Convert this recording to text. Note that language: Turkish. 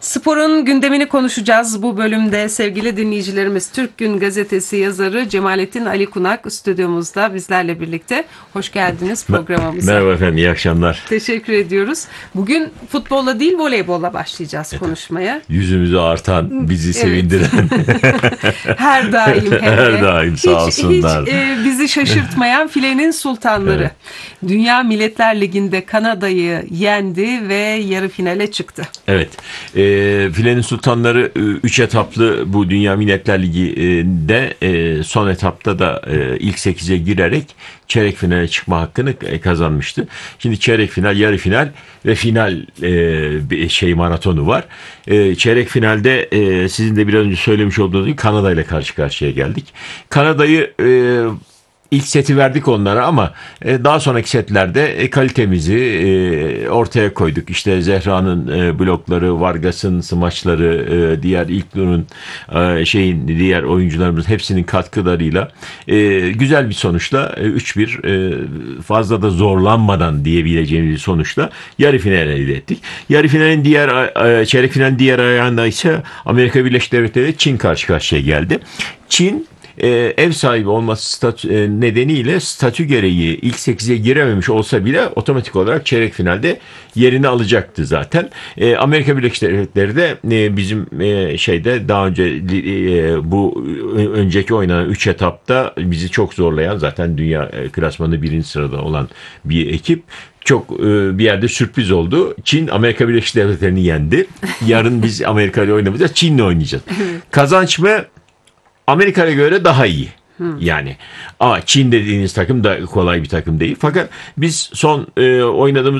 Sporun gündemini konuşacağız bu bölümde sevgili dinleyicilerimiz. Türk Gün Gazetesi yazarı Cemalettin Ali Kunak stüdyomuzda bizlerle birlikte. Hoş geldiniz programımıza. Merhaba efendim, iyi akşamlar. Teşekkür ediyoruz. Bugün futbolla değil voleybolla başlayacağız konuşmaya. Yüzümüzü artan, bizi sevindiren. Her daim. Her daim sağ olsunlar. Hiç bizi şaşırtmayan filenin sultanları. Evet. Dünya Milletler Ligi'nde Kanada'yı yendi ve yarı finale çıktı. Evet. Filenin sultanları 3 etaplı bu Dünya Milletler Ligi'de son etapta da ilk 8'e girerek çeyrek finale çıkma hakkını kazanmıştı. Şimdi çeyrek final, yarı final ve final maratonu var. Çeyrek finalde sizin de biraz önce söylemiş olduğunuz gibi Kanada ile karşı karşıya geldik. Kanada'yı İlk seti verdik onlara ama daha sonraki setlerde kalitemizi ortaya koyduk. İşte Zehra'nın blokları, Vargas'ın smaçları, diğer İlknur'un diğer oyuncularımız hepsinin katkılarıyla güzel bir sonuçla 3-1 fazla da zorlanmadan diyebileceğimiz bir sonuçla yarı finale elde ettik. Yarı finalin çeyrek finalin diğer ayağında ise Amerika Birleşik Devletleri ile Çin karşı karşıya geldi. Çin ev sahibi olması nedeniyle statü gereği ilk 8'e girememiş olsa bile otomatik olarak çeyrek finalde yerini alacaktı zaten. Amerika Birleşik Devletleri de bizim daha önce bu önceki oynanan 3 etapta bizi çok zorlayan, zaten dünya klasmanı 1. sırada olan bir ekip. Çok bir yerde sürpriz oldu. Çin Amerika Birleşik Devletleri'ni yendi. Yarın biz Amerika ile oynamayacağız, Çin'le oynayacağız. Kazanç mı? Amerika'ya göre daha iyi. Yani Çin dediğiniz takım da kolay bir takım değil. Fakat biz son oynadığımız